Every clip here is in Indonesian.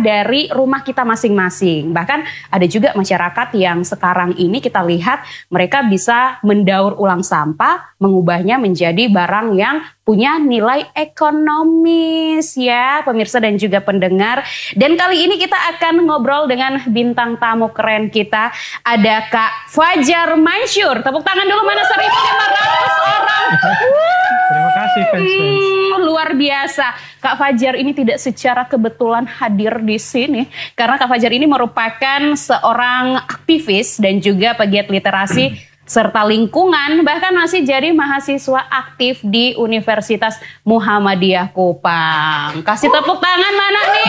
dari rumah kita masing-masing. Bahkan ada juga masyarakat yang sekarang ini kita lihat mereka bisa mendaur ulang sampah, mengubahnya menjadi barang yang punya nilai ekonomis ya pemirsa dan juga pendengar. Dan kali ini kita akan ngobrol dengan bintang tamu keren kita. Ada Kak Fajar Mansyur. Tepuk tangan dulu, mana 1.500 orang. Terima kasih fans. Luar biasa. Kak Fajar ini tidak secara kebetulan hadir di sini. Karena Kak Fajar ini merupakan seorang aktivis dan juga pegiat literasi serta lingkungan. Bahkan masih jadi mahasiswa aktif di Universitas Muhammadiyah Kupang. Kasih tepuk tangan mana nih?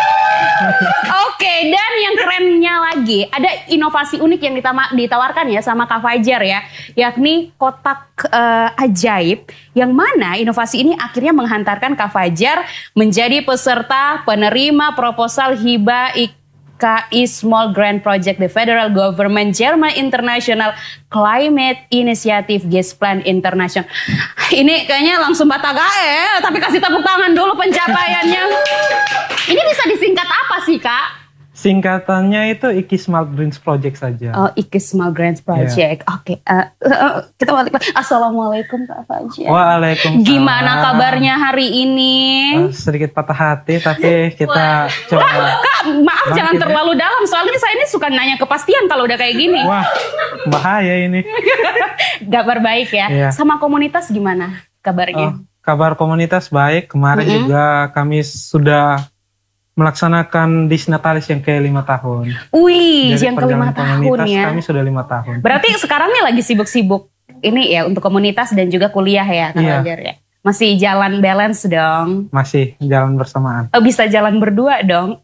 Oke, dan yang kerennya lagi, ada inovasi unik yang ditawarkan ya sama Kak Fajar ya, yakni kotak ajaib, yang mana inovasi ini akhirnya menghantarkan Kak Fajar menjadi peserta penerima proposal hibah IKI Small Grant Project the Federal Government German International Climate Initiative Gesplan International. Ini kayaknya langsung batagae, tapi kasih tepuk tangan dulu pencapaiannya. Ini bisa disingkat apa sih, Kak? Singkatannya itu IKI Small Grants Project saja. Oh, IKI Small Grants Project. Yeah. Oke, kita balik. Assalamualaikum Kak Fajar. Waalaikumsalam. Gimana kabarnya hari ini? Sedikit patah hati, tapi kita coba. Kak, maaf jangan terlalu dalam. Soalnya saya ini suka nanya kepastian kalau udah kayak gini. Wah, bahaya ini. Kabar baik ya. Yeah. Sama komunitas gimana kabarnya? Kabar komunitas baik. Kemarin juga kami sudah melaksanakan Disnatalis yang ke-5 tahun. Wih, yang ke-5 tahun ya. Kami sudah 5 tahun. Berarti sekarang nih lagi sibuk-sibuk ini ya untuk komunitas dan juga kuliah ya Kak Fajar ya. Masih jalan balance dong. Masih jalan bersamaan. Oh, bisa jalan berdua dong.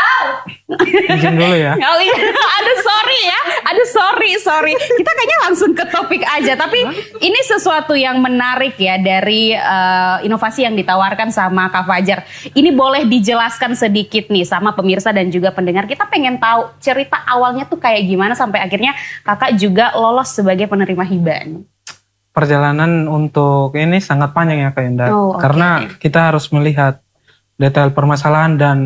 Izin dulu ya. Oh iya, aduh sorry ya. Aduh sorry. Kita kayaknya langsung ke topik aja. Tapi ini sesuatu yang menarik ya dari inovasi yang ditawarkan sama Kak Fajar. Ini boleh dijelaskan sedikit nih sama pemirsa dan juga pendengar. Kita pengen tahu cerita awalnya tuh kayak gimana sampai akhirnya kakak juga lolos sebagai penerima hibah. Perjalanan untuk ini sangat panjang ya Kak Indah. Karena kita harus melihat detail permasalahan dan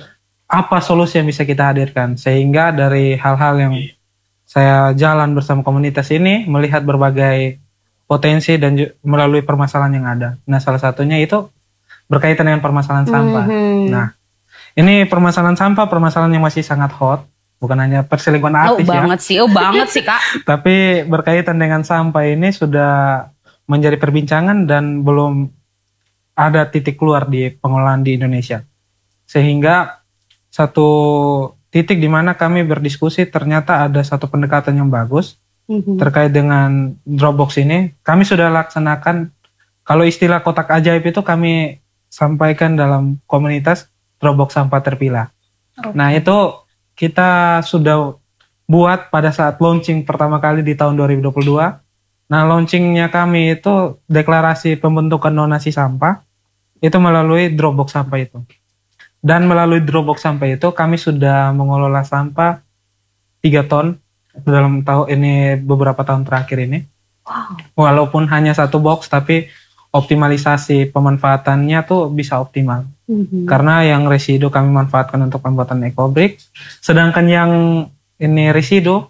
apa solusi yang bisa kita hadirkan. Sehingga dari hal-hal yang saya jalan bersama komunitas ini, melihat berbagai potensi dan melalui permasalahan yang ada. Nah, salah satunya itu berkaitan dengan permasalahan sampah. Nah, ini permasalahan sampah, permasalahan yang masih sangat hot. Bukan hanya perselingkuhan artis ya. Banget sih Kak. Tapi berkaitan dengan sampah ini sudah menjadi perbincangan dan belum ada titik keluar di pengelolaan di Indonesia. Sehingga satu titik di mana kami berdiskusi ternyata ada satu pendekatan yang bagus terkait dengan Dropbox ini. Kami sudah laksanakan, kalau istilah kotak ajaib itu kami sampaikan dalam komunitas Dropbox Sampah Terpilah. Nah itu kita sudah buat pada saat launching pertama kali di tahun 2022. Nah launchingnya kami itu deklarasi pembentukan donasi sampah itu melalui Dropbox Sampah itu. Dan melalui Dropbox Sampah itu kami sudah mengelola sampah 3 ton dalam tahun ini, beberapa tahun terakhir ini. Walaupun hanya 1 box, tapi optimalisasi pemanfaatannya tuh bisa optimal. Karena yang residu kami manfaatkan untuk pembuatan ecobrick, sedangkan yang ini residu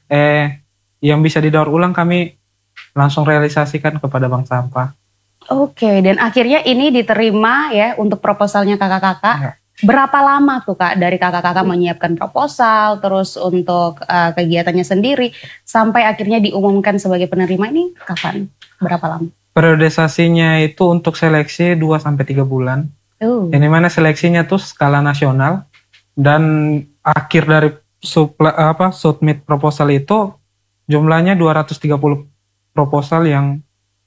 yang bisa didaur ulang kami langsung realisasikan kepada bank sampah. Oke, dan akhirnya ini diterima ya untuk proposalnya kakak-kakak. Ya. Berapa lama tuh Kak dari kakak-kakak menyiapkan proposal, terus untuk kegiatannya sendiri, sampai akhirnya diumumkan sebagai penerima ini kapan? Berapa lama? Periodisasinya itu untuk seleksi 2-3 bulan. Ini mana seleksinya tuh skala nasional, dan akhir dari submit proposal itu jumlahnya 230 proposal yang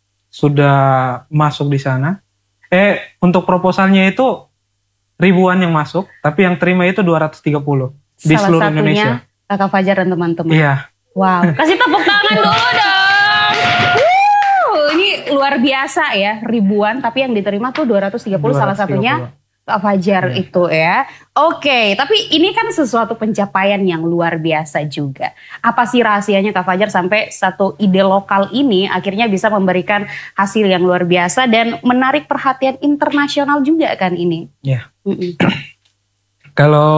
sudah masuk di sana. Untuk proposalnya itu ribuan yang masuk, tapi yang terima itu 230 di seluruh Indonesia. Kakak Fajar dan teman-teman. Iya. Wow, kasih tepuk tangan dulu dong. Ini luar biasa ya, ribuan, tapi yang diterima tuh 230, salah satunya Kak Fajar itu ya. Oke, tapi ini kan sesuatu pencapaian yang luar biasa juga. Apa sih rahasianya Kak Fajar sampai satu ide lokal ini akhirnya bisa memberikan hasil yang luar biasa dan menarik perhatian internasional juga kan ini? Iya. Kalau